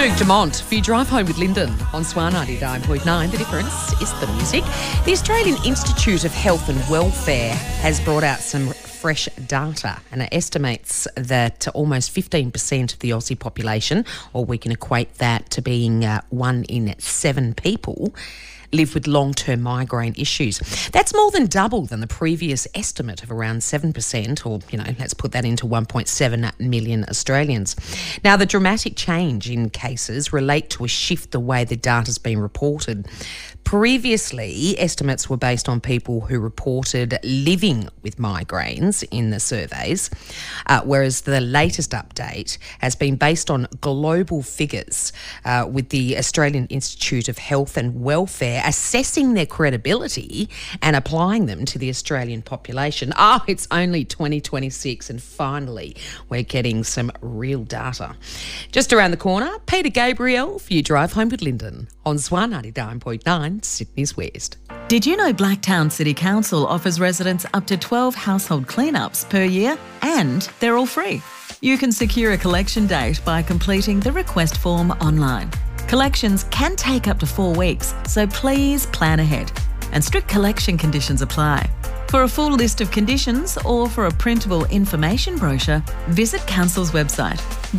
Duke Dumont for your drive home with Lyndon on Swan 99.9. The difference is the music. The Australian Institute of Health and Welfare has brought out some fresh data, and it estimates that almost 15% of the Aussie population, or we can equate that to being 1 in 7 people, live with long-term migraine issues. That's more than double than the previous estimate of around 7%, or, let's put that into 1.7 million Australians. Now, the dramatic change in cases relate to a shift the way the data's been reported. Previously, estimates were based on people who reported living with migraines in the surveys, whereas the latest update has been based on global figures, with the Australian Institute of Health and Welfare assessing their credibility and applying them to the Australian population. It's only 2026 and finally we're getting some real data. Just around the corner, Peter Gabriel for your drive home with Lyndon on Swan 99.9, Sydney's West. Did you know Blacktown City Council offers residents up to 12 household cleanups per year, and they're all free? You can secure a collection date by completing the request form online. Collections can take up to 4 weeks, so please plan ahead. And strict collection conditions apply. For a full list of conditions or for a printable information brochure, visit Council's website,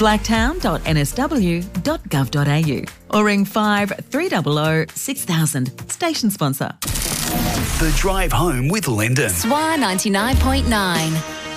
blacktown.nsw.gov.au, or ring 5300 6000. Station sponsor. The Drive Home with Lyndon. Swan 99.9.